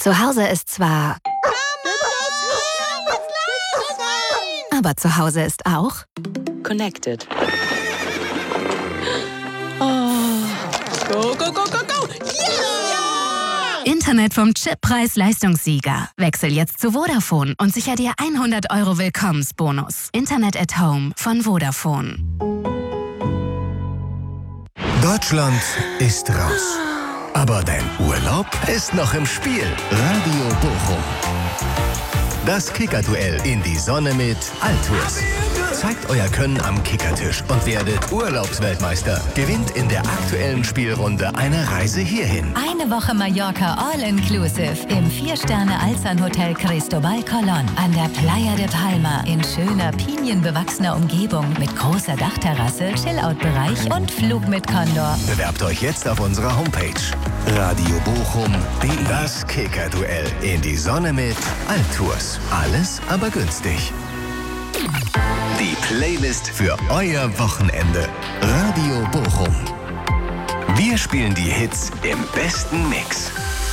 Zu Hause ist zwar... Aber zu Hause ist auch... Connected. Oh. Go, go, go, go, go! Yeah! Internet vom Chip-Preis-Leistungssieger. Wechsel jetzt zu Vodafone und sicher dir 100 € Willkommensbonus. Internet at Home von Vodafone. Deutschland ist raus. Aber dein Urlaub ist noch im Spiel. Radio Bochum. Das Kickerduell in die Sonne mit Altours. Zeigt euer Können am Kickertisch und werdet Urlaubsweltmeister. Gewinnt in der aktuellen Spielrunde eine Reise hierhin. Eine Woche Mallorca All-Inclusive im 4-Sterne-Alzan-Hotel Cristobal Colón an der Playa de Palma in schöner, pinienbewachsener Umgebung mit großer Dachterrasse, Chillout-Bereich und Flug mit Condor. Bewerbt euch jetzt auf unserer Homepage radiobochum.de. Das Kickerduell in die Sonne mit Altours. Alles aber günstig. Die Playlist für euer Wochenende. Radio Bochum. Wir spielen die Hits im besten Mix.